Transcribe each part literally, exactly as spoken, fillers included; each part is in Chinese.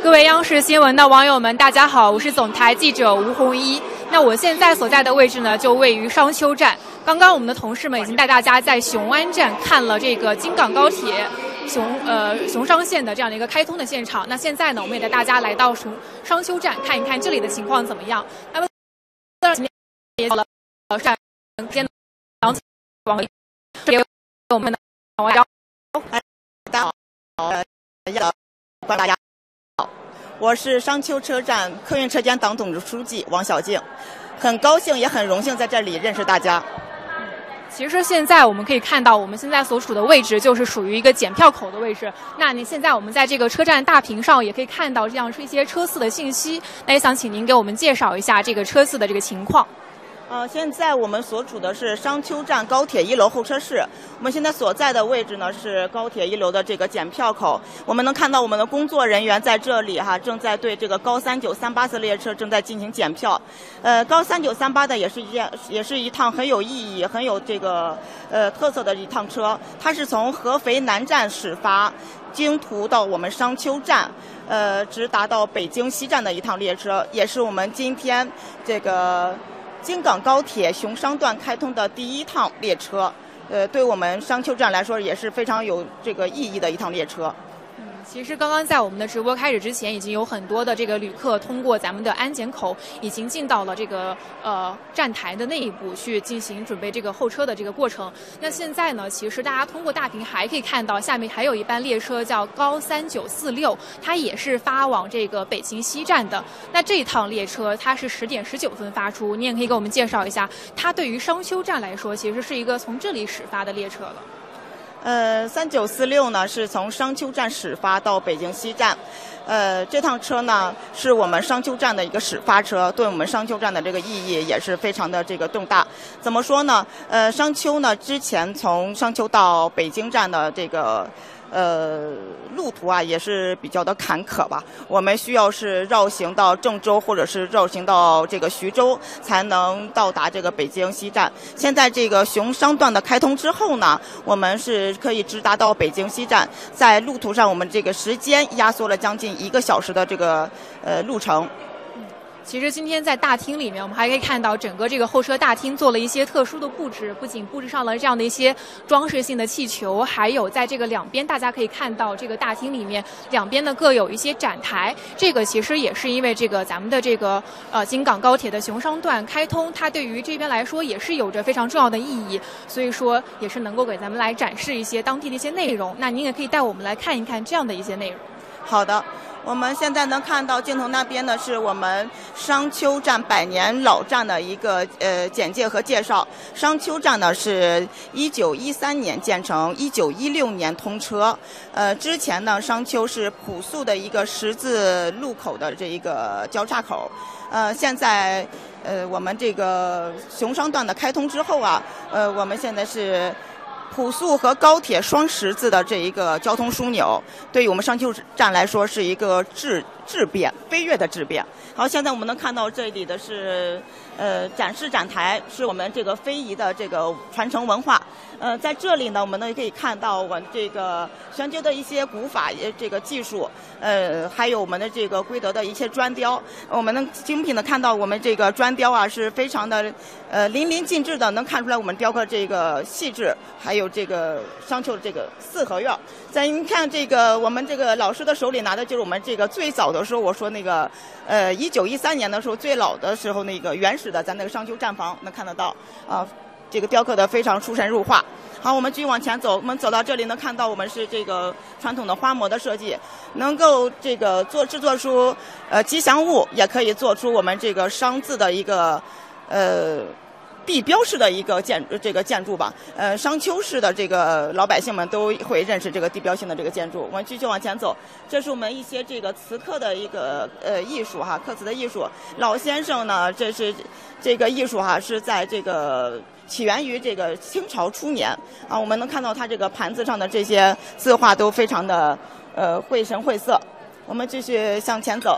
各位央视新闻的网友们，大家好，我是总台记者吴红一。那我现在所在的位置呢，就位于商丘站。刚刚我们的同事们已经带大家在雄安站看了这个京港高铁雄呃雄商线的这样的一个开通的现场。那现在呢，我们也带大家来到雄商丘站看一看这里的情况怎么样。那么，也到了站边往往给我们的王昭。 大家好，呃，大家好，我是商丘车站客运车间党总书记王小静，很高兴也很荣幸在这里认识大家。 其实现在我们可以看到，我们现在所处的位置就是属于一个检票口的位置。那您现在我们在这个车站大屏上也可以看到这样一些车次的信息。那也想请您给我们介绍一下这个车次的这个情况。 呃，现在我们所处的是商丘站高铁一楼候车室。我们现在所在的位置呢是高铁一楼的这个检票口。我们能看到我们的工作人员在这里哈，正在对这个高三九三八次列车正在进行检票。呃，高三九三八的也是一件，也是一趟很有意义、很有这个呃特色的一趟车。它是从合肥南站始发，经途到我们商丘站，呃，直达到北京西站的一趟列车，也是我们今天这个京港高铁雄商段开通的第一趟列车，呃，对我们商丘站来说也是非常有这个意义的一趟列车。 嗯，其实刚刚在我们的直播开始之前，已经有很多的这个旅客通过咱们的安检口，已经进到了这个呃站台的内部去进行准备这个候车的这个过程。那现在呢，其实大家通过大屏还可以看到，下面还有一班列车叫高三九四六，它也是发往这个北京西站的。那这一趟列车它是十点十九分发出，你也可以给我们介绍一下，它对于商丘站来说，其实是一个从这里始发的列车了。 呃，三九四六呢是从商丘站始发到北京西站，呃，这趟车呢是我们商丘站的一个始发车，对我们商丘站的这个意义也是非常的这个重大。怎么说呢？呃，商丘呢之前从商丘到北京站的这个呃路途啊也是比较的坎坷吧，我们需要是绕行到郑州或者是绕行到这个徐州才能到达这个北京西站。现在这个雄商段的开通之后呢，我们是可以直达到北京西站，在路途上我们这个时间压缩了将近一个小时的这个呃路程。 其实今天在大厅里面，我们还可以看到整个这个候车大厅做了一些特殊的布置，不仅布置上了这样的一些装饰性的气球，还有在这个两边，大家可以看到这个大厅里面两边呢各有一些展台。这个其实也是因为这个咱们的这个呃京港高铁的雄商段开通，它对于这边来说也是有着非常重要的意义，所以说也是能够给咱们来展示一些当地的一些内容。那您也可以带我们来看一看这样的一些内容。 好的，我们现在能看到镜头那边呢，是我们商丘站百年老站的一个呃简介和介绍。商丘站呢是一九一三年建成，一九一六年通车。呃，之前呢，商丘是朴素的一个十字路口的这一个交叉口。呃，现在呃我们这个雄商段的开通之后啊，呃，我们现在是朴素和高铁双十字的这一个交通枢纽，对于我们商丘站来说是一个质质变、飞跃的质变。好，现在我们能看到这里的是呃展示展台，是我们这个非遗的这个传承文化。呃，在这里呢，我们呢可以看到我们这个商丘的一些古法这个技术，呃，还有我们的这个规德的一些砖雕。我们能精品的看到我们这个砖雕啊，是非常的呃淋漓尽致的，能看出来我们雕刻这个细致，还有这个商丘的这个四合院。在您看这个我们这个老师的手里拿的就是我们这个最早的时候，我说那个呃一九一三年的时候最老的时候那个原始的咱那个商丘站房能看得到啊。这个雕刻的非常出神入化。好，我们继续往前走，我们走到这里能看到我们是这个传统的花模的设计，能够这个做制作出呃吉祥物，也可以做出我们这个商字的一个呃地标式的一个建这个建筑吧。呃，商丘市的这个老百姓们都会认识这个地标性的这个建筑。我们继续往前走，这是我们一些这个瓷刻的一个呃艺术哈，刻瓷的艺术。老先生呢，这是这个艺术哈，是在这个起源于这个清朝初年啊。我们能看到它这个盘子上的这些字画都非常的呃绘声绘色。我们继续向前走。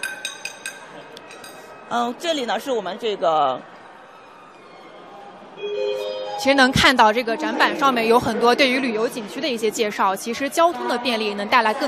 嗯、呃，这里呢是我们这个。 其实能看到这个展板上面有很多对于旅游景区的一些介绍，其实交通的便利能带来更